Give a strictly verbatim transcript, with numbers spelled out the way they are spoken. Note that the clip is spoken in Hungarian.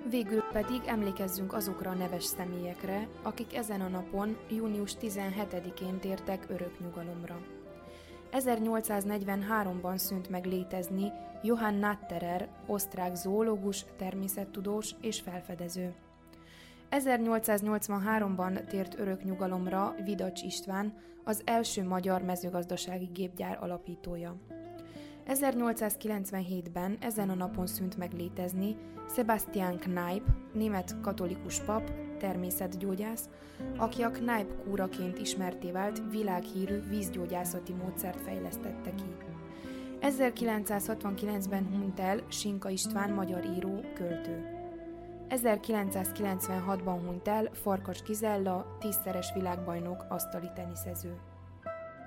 Végül pedig emlékezzünk azokra a neves személyekre, akik ezen a napon, június tizenhetedikén tértek örök nyugalomra. ezernyolcszáznegyvenháromban szűnt meg létezni Johann Natterer, osztrák zoológus, természettudós és felfedező. ezernyolcszáznyolcvanháromban tért örök nyugalomra Vidacs István, az első magyar mezőgazdasági gépgyár alapítója. ezernyolcszázkilencvenhétben ezen a napon szűnt meg létezni Sebastian Kneipp, német katolikus pap, természetgyógyász, aki a Kneipp kúraként ismertté vált világhírű vízgyógyászati módszert fejlesztette ki. ezerkilencszázhatvankilencben hunyt el Sinka István magyar író, költő. ezerkilencszázkilencvenhatban hunyt el Farkas Gizella, tízszeres világbajnok asztali teniszező.